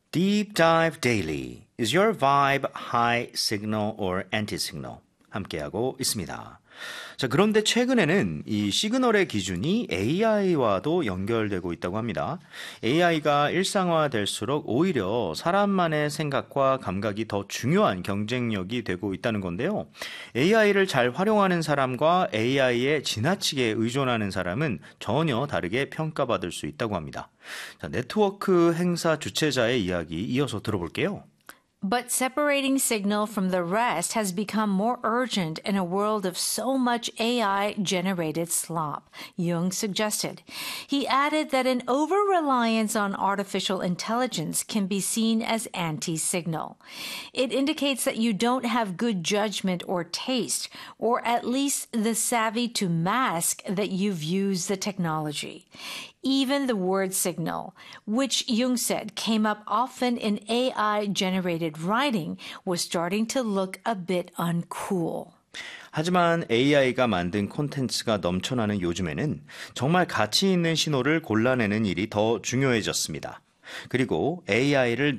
Deep Dive Daily. Is your vibe high signal or anti-signal? 함께하고 있습니다. 자, 그런데 최근에는 이 시그널의 기준이 AI와도 연결되고 있다고 합니다. AI가 일상화될수록 오히려 사람만의 생각과 감각이 더 중요한 경쟁력이 되고 있다는 건데요. AI를 잘 활용하는 사람과 AI에 지나치게 의존하는 사람은 전혀 다르게 평가받을 수 있다고 합니다. 자, 네트워크 행사 주최자의 이야기 이어서 들어볼게요. But separating signal from the rest has become more urgent in a world of so much AI-generated slop, Jung suggested. He added that an over-reliance on artificial intelligence can be seen as anti-signal. It indicates that you don't have good judgment or taste, or at least the savvy to mask that you've used the technology. Even the word signal, which Jung said came up often in AI-generated writing, was starting to look a bit uncool. 하지만 AI가 만든 콘텐츠가 넘쳐나는 요즘에는 정말 가치 있는 신호를 골라내는 일이 더 중요해졌습니다. 그리고 AI를